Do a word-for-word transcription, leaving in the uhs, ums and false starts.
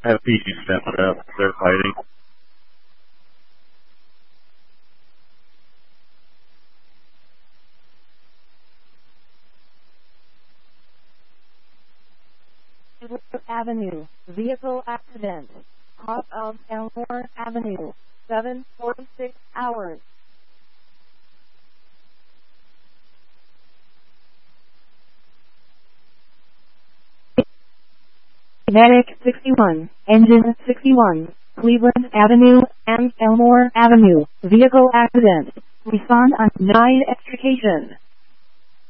Have P G stepped up. They're fighting. Avenue, vehicle accident. Off of Elmore Avenue, seven forty-six hours. Medic sixty-one, engine sixty-one, Cleveland Avenue and Elmore Avenue, vehicle accident. Respond on nine extrication.